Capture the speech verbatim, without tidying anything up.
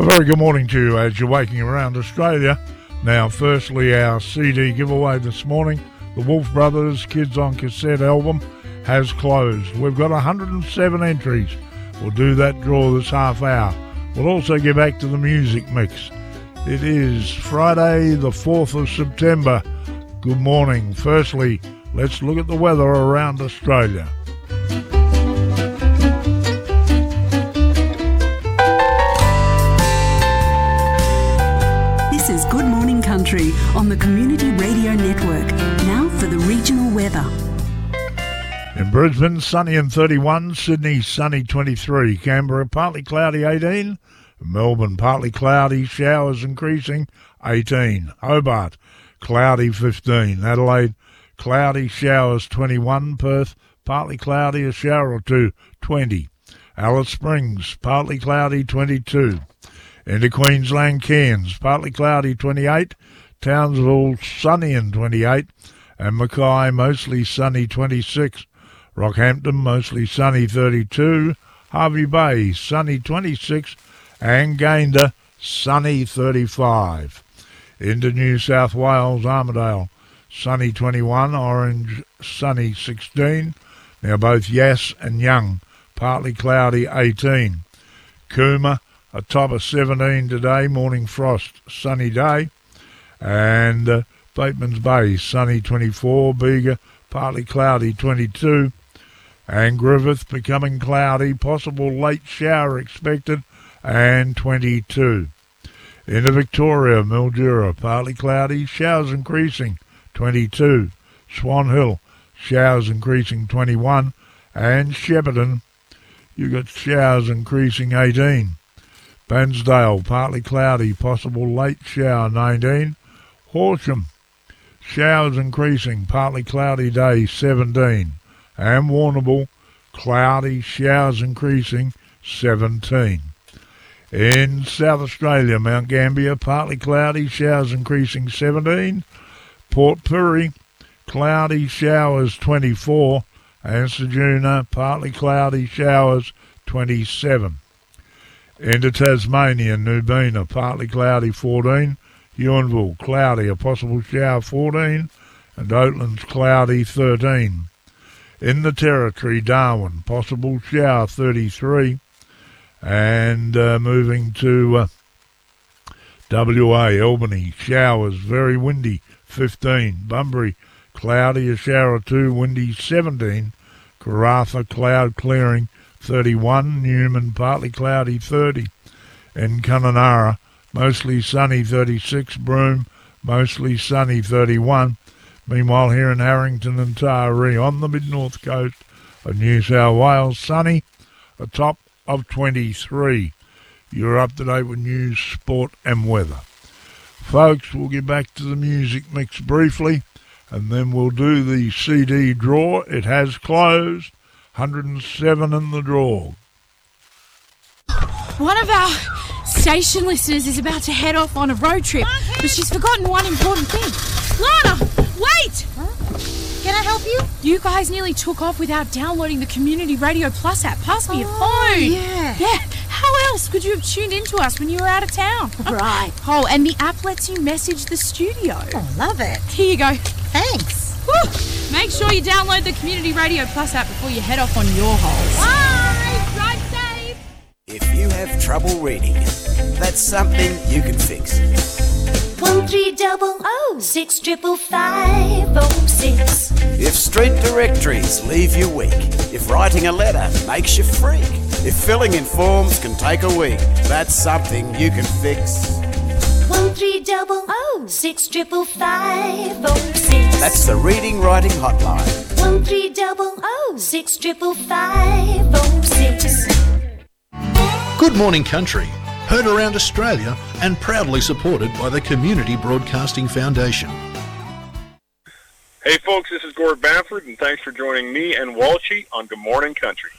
very good morning to you as you're waking around Australia. Now, firstly, our C D giveaway this morning, the Wolf Brothers Kids on Cassette album, has closed. We've got one hundred seven entries. We'll do that draw this half hour. We'll also get back to the music mix. It is Friday, the fourth of September. Good morning. Firstly, let's look at the weather around Australia. This is Good Morning Country on the Community Radio Network. Now for the regional weather. In Brisbane, sunny and thirty-one. Sydney, sunny twenty-three. Canberra, partly cloudy eighteen. Melbourne, partly cloudy, showers increasing eighteen. Hobart, cloudy fifteen. Adelaide, cloudy, showers twenty-one. Perth, partly cloudy, a shower or two, twenty. Alice Springs, partly cloudy, twenty-two. Into Queensland, Cairns, partly cloudy, twenty-eight. Townsville, sunny and twenty-eight. And Mackay, mostly sunny, twenty-six. Rockhampton, mostly sunny, thirty-two. Hervey Bay, sunny, twenty-six. And Gayndah, sunny, thirty-five. Into New South Wales, Armidale, sunny, twenty-one. Orange, sunny, sixteen. Now both Yass and Young, partly cloudy, eighteen. Cooma, a top of seventeen today, morning frost, sunny day. And uh, Bateman's Bay, sunny, twenty-four. Bega, partly cloudy, twenty-two. And Griffith, becoming cloudy, possible late shower expected, and twenty-two. Into Victoria, Mildura, partly cloudy, showers increasing, twenty-two. Swan Hill, showers increasing, twenty-one. And Shepparton, you got showers increasing, eighteen. Bairnsdale, partly cloudy, possible late shower, nineteen. Horsham, showers increasing, partly cloudy day, seventeen. And Warrnambool, cloudy, showers increasing, seventeen. In South Australia, Mount Gambier, partly cloudy, showers increasing, seventeen. Port Pirie, cloudy, showers, twenty-four. And Ceduna, partly cloudy, showers, twenty-seven. Into Tasmania, Nubina, partly cloudy, fourteen. Ewanville, cloudy, a possible shower, fourteen. And Oatlands, cloudy, thirteen. In the Territory, Darwin, possible shower, thirty-three. And uh, moving to uh, W A, Albany, showers, very windy, fifteen. Bunbury, cloudy, a shower or two, windy, seventeen. Karratha, cloud clearing, thirty-one. Newman, partly cloudy, thirty. In Kununurra, mostly sunny, thirty-six. Broome, mostly sunny, thirty-one. Meanwhile, here in Harrington and Taree, on the mid-north coast of New South Wales, sunny, a top of twenty-three. You're up to date with news, sport and weather. Folks, we'll get back to the music mix briefly, and then we'll do the C D draw. It has closed. one hundred seven in the draw. One of our station listeners is about to head off on a road trip, but she's forgotten one important thing. Lana, wait! Huh? Can I help you? You guys nearly took off without downloading the Community Radio Plus app. Pass me oh, your phone. Yeah. Yeah. How else could you have tuned into us when you were out of town? Right. Oh, and the app lets you message the studio. Oh, love it. Here you go. Thanks. Woo. Make sure you download the Community Radio Plus app before you head off on your holes. Bye. Drive safe. If you have trouble reading, that's something you can fix. One three double oh six triple five oh six. If street directories leave you weak, if writing a letter makes you freak, if filling in forms can take a week, that's something you can fix. One three double oh six triple five oh six. That's the Reading Writing Hotline. One three double oh six triple five oh six. Good Morning Country, heard around Australia and proudly supported by the Community Broadcasting Foundation. Hey folks, this is Gord Bamford, and thanks for joining me and Walshy on Good Morning Country.